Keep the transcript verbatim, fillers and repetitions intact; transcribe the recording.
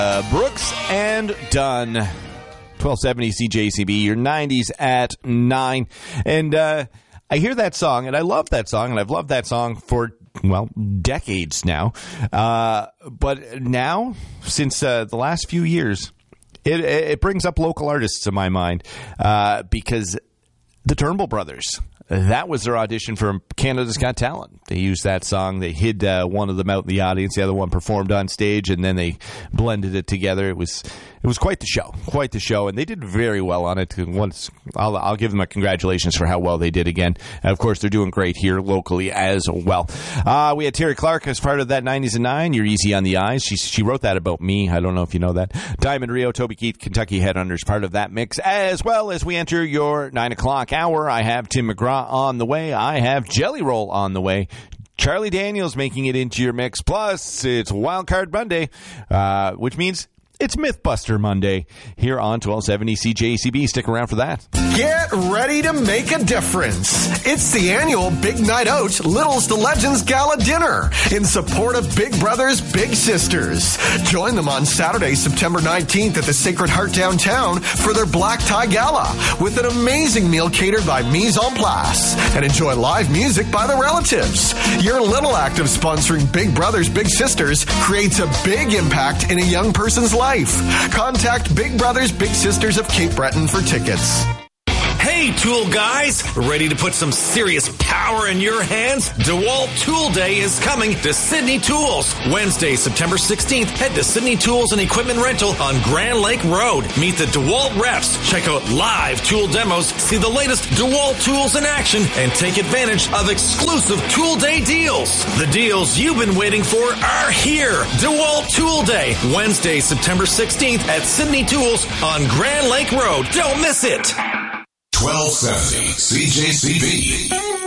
Uh, Brooks and Dunn. twelve seventy C J C B, your nineties at nine. And uh, I hear that song, and I love that song, and I've loved that song for, well, decades now. Uh, but now, since uh, the last few years, it, it brings up local artists to my mind uh, because the Turnbull Brothers, that was their audition for Canada's Got Talent. They used that song. They hid uh, one of them out in the audience. The other one performed on stage, and then they blended it together. It was it was quite the show, quite the show, and they did very well on it. Once I'll, I'll give them a congratulations for how well they did again. And of course, they're doing great here locally as well. Uh, we had Terry Clark as part of that nineties and nine. You're Easy on the Eyes. She she wrote that about me. I don't know if you know that. Diamond Rio, Toby Keith, Kentucky Headhunters, part of that mix. As well as we enter your nine o'clock hour, I have Tim McGraw on the way. I have Jelly Roll on the way. Charlie Daniels making it into your mix. Plus, it's Wild Card Monday, uh, which means it's Mythbuster Monday here on twelve seventy C J C B. Stick around for that. Get ready to make a difference. It's the annual Big Night Out Littles to Legends Gala Dinner in support of Big Brothers Big Sisters. Join them on Saturday, September nineteenth at the Sacred Heart downtown for their Black Tie Gala with an amazing meal catered by Mise en Place and enjoy live music by the relatives. Your little act of sponsoring Big Brothers Big Sisters creates a big impact in a young person's life. Contact Big Brothers Big Sisters of Cape Breton for tickets. Hey, tool guys! Ready to put some serious power in your hands? DeWalt Tool Day is coming to Sydney Tools. Wednesday, September sixteenth, head to Sydney Tools and Equipment Rental on Grand Lake Road. Meet the DeWalt reps, check out live tool demos, see the latest DeWalt tools in action, and take advantage of exclusive Tool Day deals. The deals you've been waiting for are here. DeWalt Tool Day, Wednesday, September sixteenth at Sydney Tools on Grand Lake Road. Don't miss it! twelve seventy C J C B.